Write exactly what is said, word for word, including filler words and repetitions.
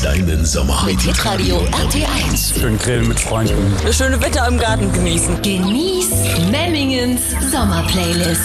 deinen Sommer. Mit Hitradio R T eins. Schön grillen mit Freunden. Das schöne Wetter im Garten genießen. Genieß Memmingens Sommerplaylist.